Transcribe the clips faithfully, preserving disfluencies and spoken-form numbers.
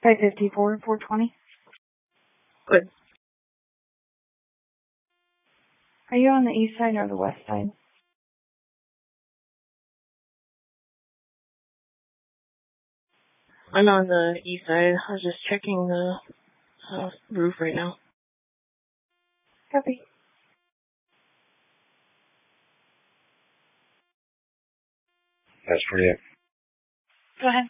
five fifty-four, four twenty. Good. Are you on the east side or the west side? I'm on the east side. I was just checking the uh, roof right now. Copy. That's pretty it. Go ahead.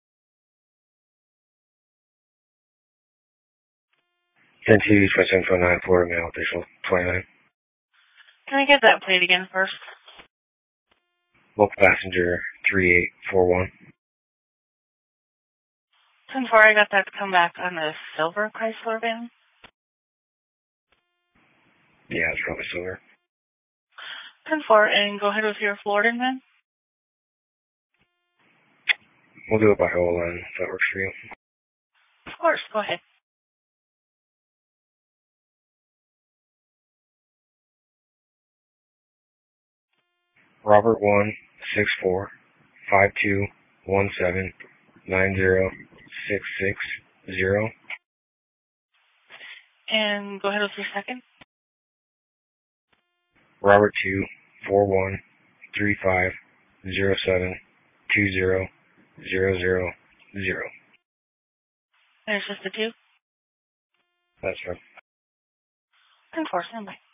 ten two, twenty-seven twenty-nine, Florida Mail, official twenty-nine. Can I get that plate again first? Local passenger three eight four one. ten four, I got that to come back on the silver Chrysler van. Yeah, it's probably silver. ten four, and go ahead with your Floridan van. We'll do it by whole line if that works for you. Of course, go ahead. Robert one six four five two one seven nine zero six six zero. And go ahead with your second. Robert two four one three five zero seven two zero zero zero zero. And it's just the two. That's right. ten four, stand by.